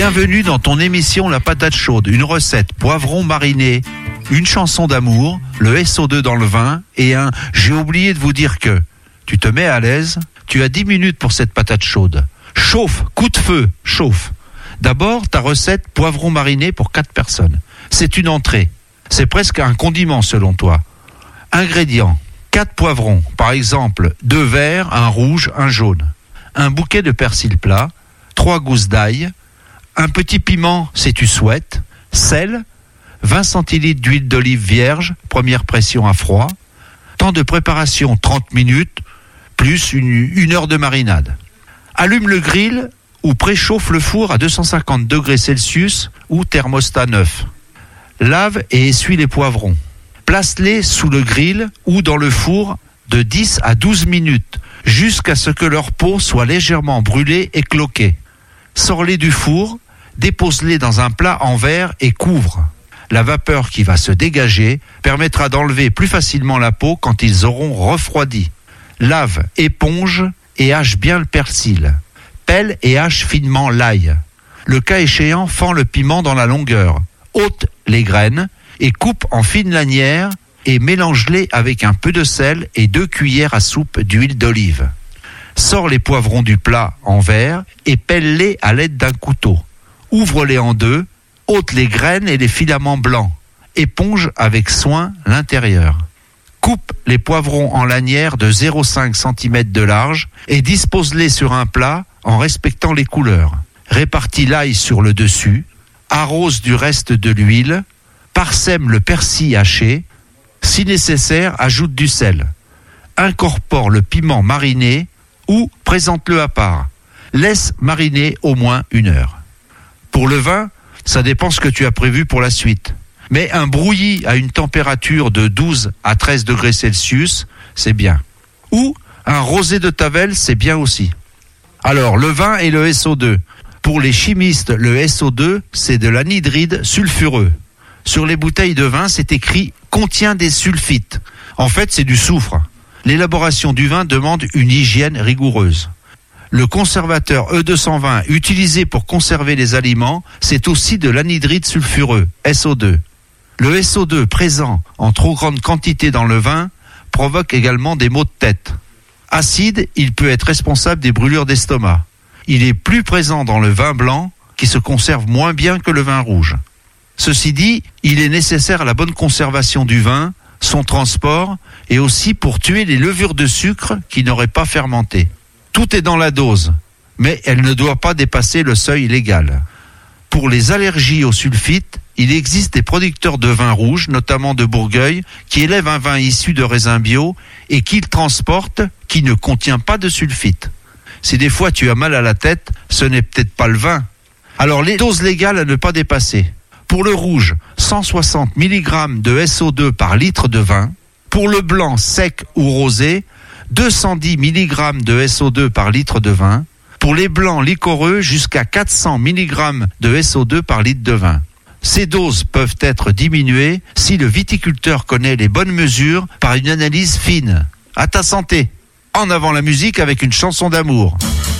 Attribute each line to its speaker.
Speaker 1: Bienvenue dans ton émission La Patate Chaude, une recette poivron mariné, une chanson d'amour, le SO2 dans le vin et un « J'ai oublié de vous dire que ». Tu te mets à l'aise, tu as 10 minutes pour cette patate chaude. Chauffe, coup de feu, chauffe. D'abord, ta recette poivron mariné pour 4 personnes. C'est une entrée. C'est presque un condiment selon toi. Ingrédients. 4 poivrons, par exemple 2 verts, un rouge, un jaune. Un bouquet de persil plat, 3 gousses d'ail, un petit piment si tu souhaites, sel, 20 centilitres d'huile d'olive vierge, première pression à froid. Temps de préparation 30 minutes, plus une heure de marinade. Allume le grill ou préchauffe le four à 250 degrés Celsius ou thermostat 9. Lave et essuie les poivrons. Place-les sous le grill ou dans le four de 10 à 12 minutes jusqu'à ce que leur peau soit légèrement brûlée et cloquée. Sors-les du four, dépose-les dans un plat en verre et couvre. La vapeur qui va se dégager permettra d'enlever plus facilement la peau quand ils auront refroidi. Lave, éponge et hache bien le persil. Pelle et hache finement l'ail. Le cas échéant, fends le piment dans la longueur. Ôte les graines et coupe en fines lanières et mélange-les avec un peu de sel et 2 cuillères à soupe d'huile d'olive. Sors les poivrons du plat en verre et pèle-les à l'aide d'un couteau. Ouvre-les en deux, ôte les graines et les filaments blancs. Éponge avec soin l'intérieur. Coupe les poivrons en lanières de 0,5 cm de large et dispose-les sur un plat en respectant les couleurs. Répartis l'ail sur le dessus, arrose du reste de l'huile, parsème le persil haché, si nécessaire, ajoute du sel. Incorpore le piment mariné ou présente-le à part. Laisse mariner au moins 1 heure. Pour le vin, ça dépend ce que tu as prévu pour la suite. Mais un brouillis à une température de 12 à 13 degrés Celsius, c'est bien. Ou un rosé de Tavel, c'est bien aussi. Alors, le vin et le SO2. Pour les chimistes, le SO2, c'est de l'anhydride sulfureux. Sur les bouteilles de vin, c'est écrit « contient des sulfites ». En fait, c'est du soufre. L'élaboration du vin demande une hygiène rigoureuse. Le conservateur E220 utilisé pour conserver les aliments, c'est aussi de l'anhydride sulfureux, SO2. Le SO2 présent en trop grande quantité dans le vin provoque également des maux de tête. Acide, il peut être responsable des brûlures d'estomac. Il est plus présent dans le vin blanc qui se conserve moins bien que le vin rouge. Ceci dit, il est nécessaire à la bonne conservation du vin, son transport et aussi pour tuer les levures de sucre qui n'auraient pas fermenté. Tout est dans la dose, mais elle ne doit pas dépasser le seuil légal. Pour les allergies aux sulfites, il existe des producteurs de vin rouge, notamment de Bourgueil, qui élèvent un vin issu de raisins bio et qui le transportent, qui ne contient pas de sulfite. Si des fois tu as mal à la tête, ce n'est peut-être pas le vin. Alors les doses légales à ne pas dépasser. Pour le rouge, 160 mg de SO2 par litre de vin. Pour le blanc sec ou rosé, 210 mg de SO2 par litre de vin. Pour les blancs liquoreux, jusqu'à 400 mg de SO2 par litre de vin. Ces doses peuvent être diminuées si le viticulteur connaît les bonnes mesures par une analyse fine. À ta santé. En avant la musique avec une chanson d'amour.